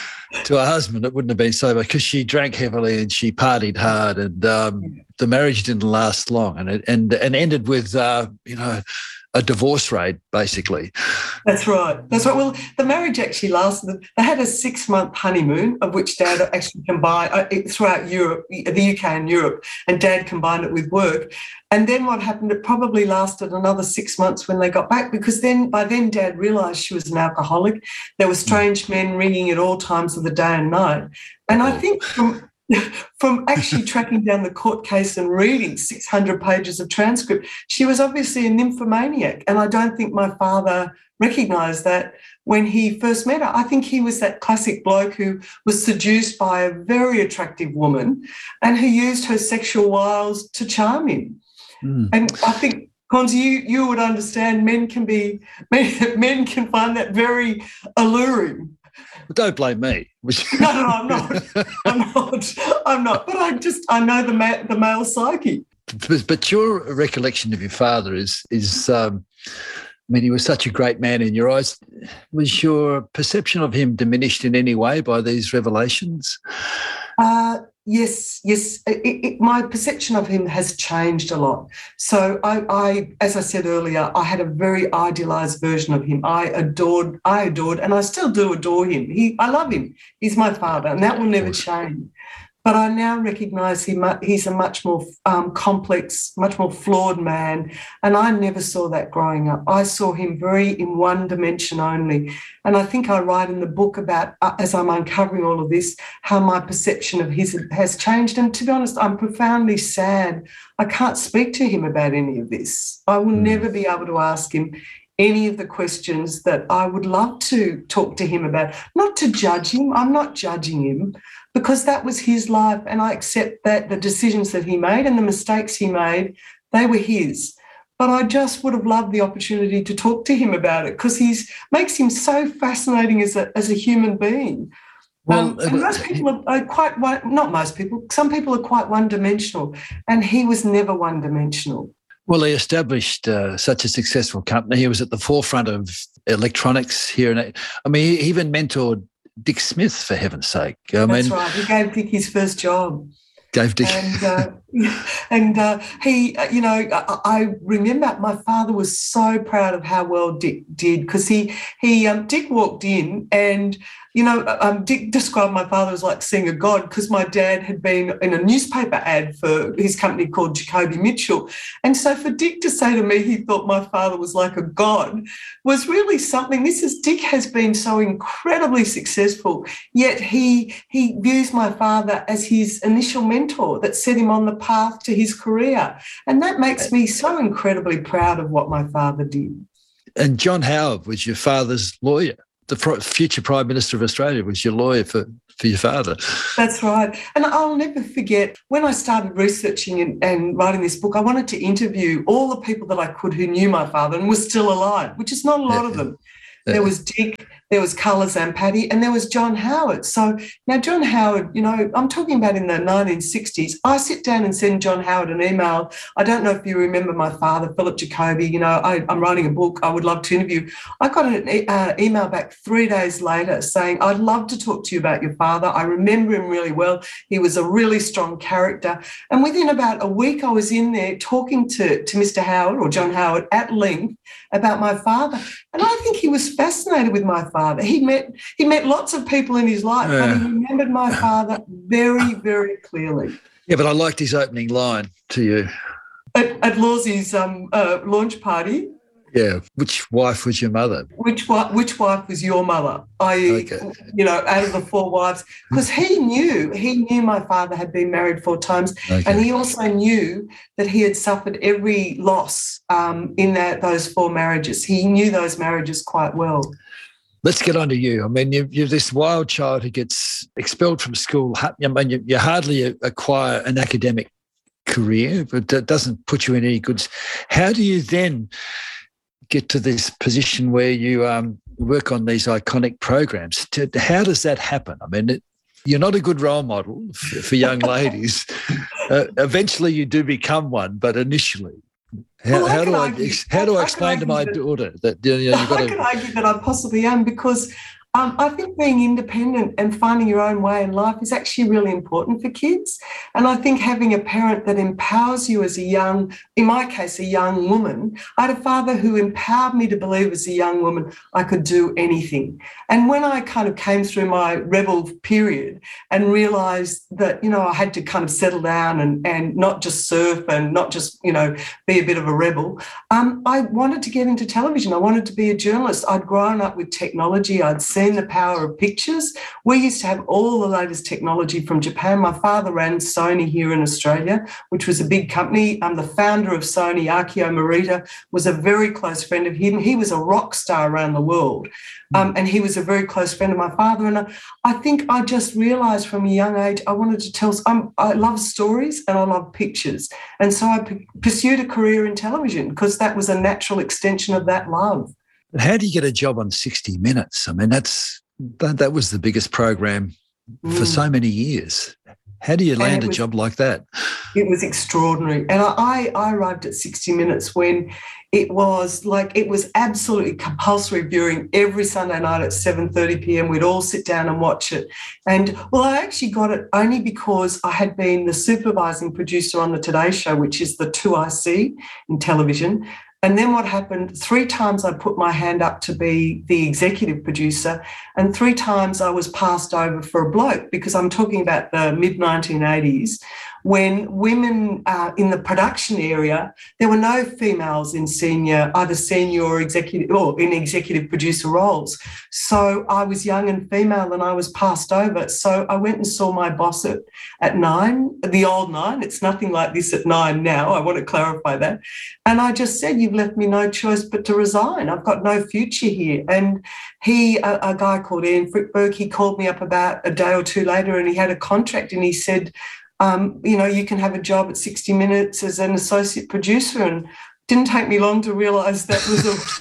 to her husband, it wouldn't have been so, because she drank heavily and she partied hard, and um, the marriage didn't last long, and it and and ended with uh, you know. a divorce rate, basically. That's right. That's right. Well, the marriage actually lasted. They had a six-month honeymoon, of which Dad actually combined uh, throughout Europe, the U K and Europe, and Dad combined it with work. And then what happened, it probably lasted another six months when they got back, because then by then Dad realised she was an alcoholic. There were strange men ringing at all times of the day and night. And I think from... From actually tracking down the court case and reading six hundred pages of transcript, she was obviously a nymphomaniac. And I don't think my father recognised that when he first met her. I think he was that classic bloke who was seduced by a very attractive woman and who used her sexual wiles to charm him. Mm. And I think, Cons, you, you would understand men can be men, men can find that very alluring. Don't blame me. no, no, I'm not. I'm not. I'm not. But I just, I know the ma- the male psyche. But, but your recollection of your father is, is um, I mean, he was such a great man in your eyes. Was your perception of him diminished in any way by these revelations? Uh, yes, yes. It, it, my perception of him has changed a lot. So I, I, as I said earlier, I had a very idealised version of him. I adored, I adored, and I still do adore him. He, I love him. He's my father, and that will never change. But I now recognise he, he's a much more um, complex, much more flawed man, and I never saw that growing up. I saw him very in one dimension only. And I think I write in the book about, uh, as I'm uncovering all of this, how my perception of his has changed. And to be honest, I'm profoundly sad. I can't speak to him about any of this. I will mm. never be able to ask him any of the questions that I would love to talk to him about. Not to judge him. I'm not judging him, because that was his life, and I accept that the decisions that he made and the mistakes he made, they were his. But I just would have loved the opportunity to talk to him about it, because he's makes him so fascinating as a as a human being. Well, um, and most people are, are quite one, not most people. Some people are quite one-dimensional, and he was never one-dimensional. Well, he established uh, such a successful company. He was at the forefront of electronics here, and I mean, he even mentored Dick Smith, for heaven's sake. I That's mean, right. He gave Dick his first job. Gave Dick. And, uh, and uh, he, you know, I, I remember my father was so proud of how well Dick did, because he, he, um, Dick walked in and, you know, um, Dick described my father as like seeing a god, because my dad had been in a newspaper ad for his company called Jacoby Mitchell. And so for Dick to say to me he thought my father was like a god was really something. This is, Dick has been so incredibly successful, yet he, he views my father as his initial mentor that set him on the path to his career. And that makes me so incredibly proud of what my father did. And John Howard was your father's lawyer. The future Prime Minister of Australia was your lawyer for, for your father. That's right. And I'll never forget, when I started researching and, and writing this book, I wanted to interview all the people that I could who knew my father and were still alive, which is not a lot yeah. of them. Yeah. There was Dick, there was Carla Zampatti, and there was John Howard. So now John Howard, you know, I'm talking about in the nineteen sixties. I sit down and send John Howard an email. I don't know if you remember my father, Philip Jacoby. You know, I, I'm writing a book. I would love to interview. I got an e- uh, email back three days later saying, I'd love to talk to you about your father. I remember him really well. He was a really strong character. And within about a week, I was in there talking to, to Mister Howard, or John Howard, at length about my father. And I think he was fascinated with my father. He met he met lots of people in his life, yeah. but he remembered my father very, very clearly. Yeah, but I liked his opening line to you. At, at Lawsie's um, uh, launch party. Yeah. Which wife was your mother? Which wife, which wife was your mother? I, okay. you know, out of the four wives. Because he knew, he knew my father had been married four times. Okay. And he also knew that he had suffered every loss um, in that those four marriages. He knew those marriages quite well. Let's get on to you. I mean, you, you're this wild child who gets expelled from school. I mean, you, you hardly acquire an academic career, but that doesn't put you in any good. How do you then get to this position where you um, work on these iconic programs? How does that happen? I mean, it, you're not a good role model for, for young ladies. Uh, eventually, you do become one, but initially. How, well, how do I argue, how do I, I explain to my that, daughter that you know, you've got I to... can argue that I possibly am, because um, I think being independent and finding your own way in life is actually really important for kids. And I think having a parent that empowers you as a young, in my case, a young woman, I had a father who empowered me to believe as a young woman I could do anything. And when I kind of came through my rebel period and realised that, you know, I had to kind of settle down and, and not just surf and not just, you know, be a bit of a rebel, um, I wanted to get into television. I wanted to be a journalist. I'd grown up with technology. I'd seen the power of pictures. We used to have all the latest technology from Japan. My father ran Sony here in Australia, which was a big company. Um, the founder of Sony, Akio Morita, was a very close friend of him. He was a rock star around the world. Um, and he was a very close friend of my father. And I, I think I just realised from a young age I wanted to tell, I'm, I love stories and I love pictures. And so I p- pursued a career in television because that was a natural extension of that love. How do you get a job on sixty minutes? I mean, that's that, that was the biggest program mm. for so many years. How do you land a was, job like that? It was extraordinary. And I, I arrived at sixty minutes when it was like, it was absolutely compulsory viewing every Sunday night at seven thirty p.m. We'd all sit down and watch it. And, well, I actually got it only because I had been the supervising producer on the Today Show, which is the two I C in television. And then what happened, three times I put my hand up to be the executive producer, and three times I was passed over for a bloke, because I'm talking about the mid nineteen eighties, when women uh, in the production area, there were no females in senior, either senior or executive, or in executive producer roles. So I was young and female and I was passed over. So I went and saw my boss at, at Nine, the old Nine. It's nothing like this at Nine now. I want to clarify that. And I just said, you've left me no choice but to resign. I've got no future here. And he, a, a guy called Ian Frickberg, he called me up about a day or two later and he had a contract and he said, Um, you know, you can have a job at sixty minutes as an associate producer. And it didn't take me long to realise that was a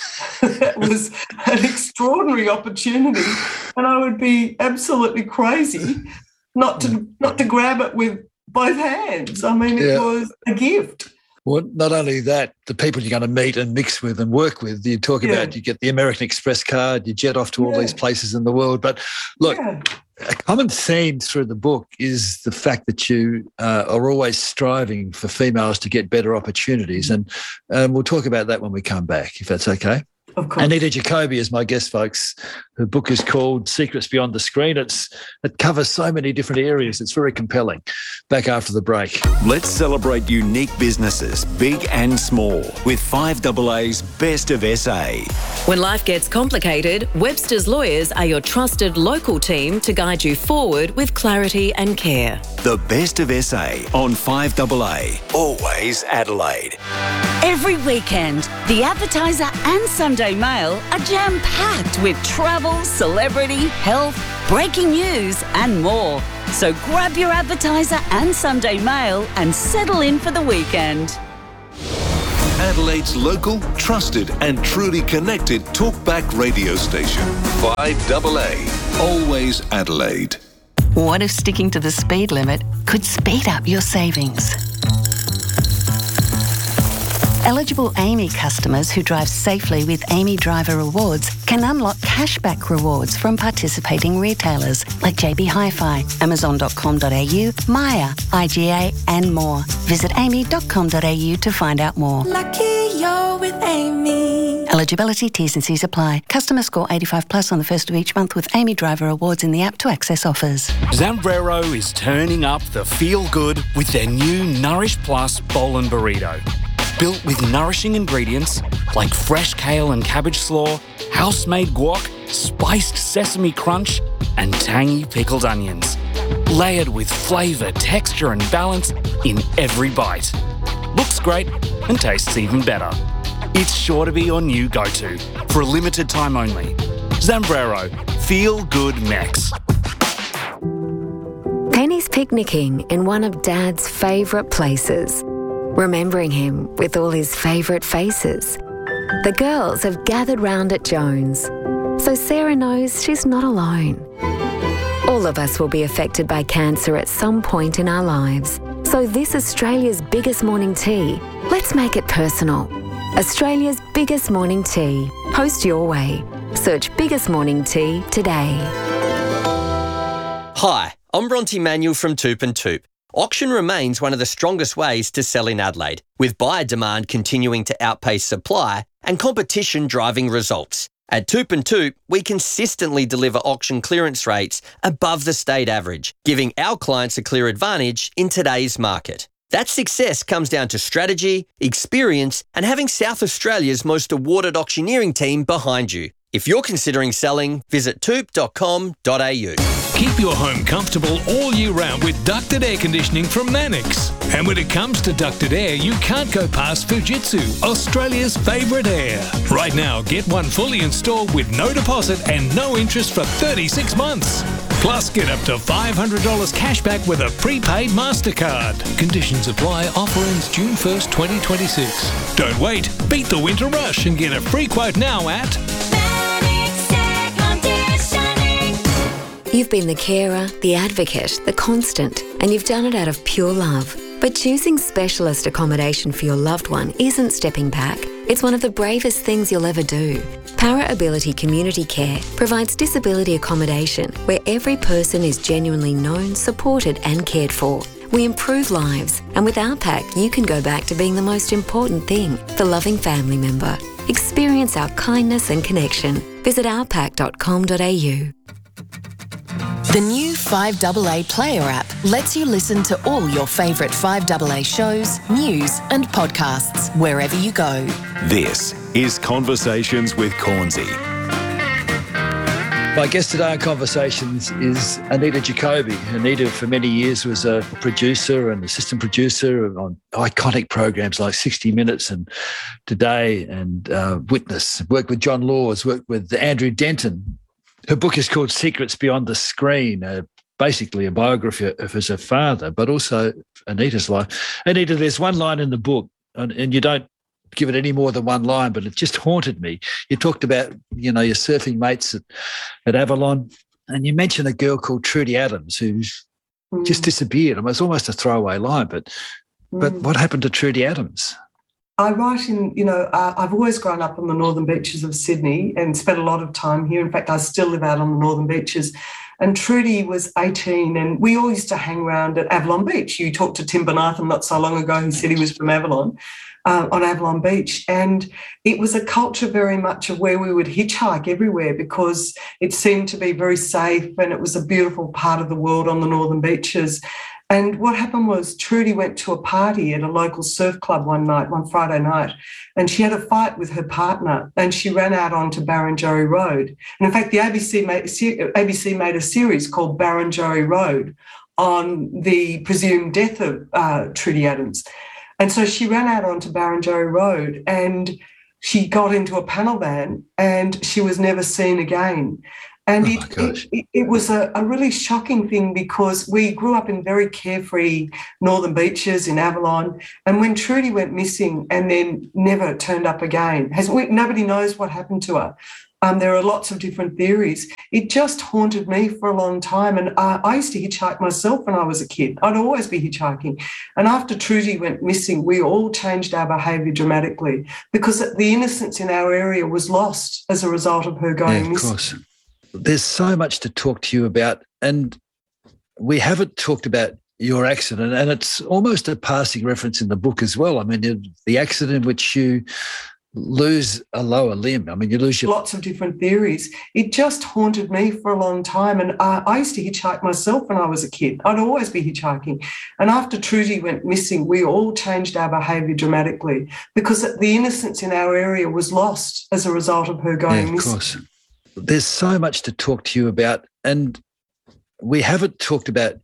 That was an extraordinary opportunity, and I would be absolutely crazy not to not to grab it with both hands. I mean, it Yeah. was a gift. Well, not only that, the people you're going to meet and mix with and work with, you talk Yeah. about, you get the American Express card, you jet off to all Yeah. these places in the world. But look, Yeah. a common theme through the book is the fact that you uh, are always striving for females to get better opportunities. And um, we'll talk about that when we come back, if that's okay. Of course. Anita Jacoby is my guest, folks. Her book is called Secrets Beyond the Screen. It's It covers so many different areas. It's very compelling. Back after the break. Let's celebrate unique businesses, big and small, with five A A's Best of S A. When life gets complicated, Webster's Lawyers are your trusted local team to guide you forward with clarity and care. The Best of S A on five A A. Always Adelaide. Every weekend, the Advertiser and Sunday Mail are jam-packed with travel, celebrity, health, breaking news and more. So grab your Advertiser and Sunday Mail and settle in for the weekend. Adelaide's local, trusted and truly connected talkback radio station. five A A. Always Adelaide. What if sticking to the speed limit could speed up your savings? Eligible Amy customers who drive safely with Amy Driver Rewards can unlock cashback rewards from participating retailers like J B Hi-Fi, amazon dot com dot a u, Maya, I G A and more. Visit amy dot com dot a u to find out more. Lucky you're with Amy. Eligibility, T's and C's apply. Customer score eighty-five plus on the first of each month with Amy Driver Rewards in the app to access offers. Zambrero is turning up the feel-good with their new Nourish Plus Bowl and Burrito. Built with nourishing ingredients like fresh kale and cabbage slaw, house-made guac, spiced sesame crunch, and tangy pickled onions. Layered with flavour, texture and balance in every bite. Looks great and tastes even better. It's sure to be your new go-to for a limited time only. Zambrero, Feel Good Mex. Penny's picnicking in one of Dad's favourite places, remembering him with all his favourite faces. The girls have gathered round at Jones, so Sarah knows she's not alone. All of us will be affected by cancer at some point in our lives. So this Australia's biggest morning tea, let's make it personal. Australia's biggest morning tea. Post your way. Search Biggest Morning Tea today. Hi, I'm Bronte Manuel from Toop and Toop. Auction remains one of the strongest ways to sell in Adelaide, with buyer demand continuing to outpace supply and competition driving results. At Toop and Toop, we consistently deliver auction clearance rates above the state average, giving our clients a clear advantage in today's market. That success comes down to strategy, experience, and having South Australia's most awarded auctioneering team behind you. If you're considering selling, visit toop dot com dot a u. Keep your home comfortable all year round with ducted air conditioning from Mannix. And when it comes to ducted air, you can't go past Fujitsu, Australia's favourite air. Right now, get one fully installed with no deposit and no interest for thirty-six months. Plus, get up to five hundred dollars cash back with a prepaid MasterCard. Conditions apply. Offer ends June first, twenty twenty-six. Don't wait. Beat the winter rush and get a free quote now at... You've been the carer, the advocate, the constant, and you've done it out of pure love. But choosing specialist accommodation for your loved one isn't stepping back. It's one of the bravest things you'll ever do. Para Ability Community Care provides disability accommodation where every person is genuinely known, supported and cared for. We improve lives, and with our pack, you can go back to being the most important thing, the loving family member. Experience our kindness and connection. Visit our pack dot com dot a u. The new five A A Player app lets you listen to all your favourite five A A shows, news and podcasts wherever you go. This is Conversations with Cornsey. My guest today on Conversations is Anita Jacoby. Anita, for many years, was a producer and assistant producer on iconic programs like sixty minutes and Today and uh, Witness. Worked with John Laws, worked with Andrew Denton. Her book is called Secrets Beyond the Screen, uh, basically a biography of her father, but also Anita's life. Anita, there's one line in the book, and, and you don't give it any more than one line, but it just haunted me. You talked about, you know, your surfing mates at, at Avalon, and you mentioned a girl called Trudy Adams who's mm. just disappeared. I mean, it's almost a throwaway line, but mm. but what happened to Trudy Adams? I write in, you know, uh, I've always grown up on the northern beaches of Sydney and spent a lot of time here. In fact, I still live out on the northern beaches. And Trudy was eighteen, and we all used to hang around at Avalon Beach. You talked to Tim Bonathan not so long ago. He said he was from Avalon, uh, on Avalon Beach. And it was a culture very much of where we would hitchhike everywhere because it seemed to be very safe and it was a beautiful part of the world on the northern beaches. And what happened was Trudy went to a party at a local surf club one night, one Friday night, and she had a fight with her partner and she ran out onto Barrenjoey Road. And in fact, the A B C made, A B C made a series called Barrenjoey Road on the presumed death of uh, Trudy Adams. And so she ran out onto Barrenjoey Road and she got into a panel van and she was never seen again. And oh it, it, it was a, a really shocking thing because we grew up in very carefree northern beaches in Avalon, and when Trudy went missing and then never turned up again, has we, nobody knows what happened to her. Um, there are lots of different theories. It just haunted me for a long time, and uh, I used to hitchhike myself when I was a kid. I'd always be hitchhiking. And after Trudy went missing, we all changed our behaviour dramatically because the innocence in our area was lost as a result of her going yeah, of missing. Course. There's so much to talk to you about, and we haven't talked about your accident, and it's almost a passing reference in the book as well. I mean, the accident in which you lose a lower limb. I mean, you lose your... Lots of different theories. It just haunted me for a long time, and uh, I used to hitchhike myself when I was a kid. I'd always be hitchhiking. And after Trudy went missing, we all changed our behaviour dramatically because the innocence in our area was lost as a result of her going yeah, of missing. Course. There's so much to talk to you about, and we haven't talked about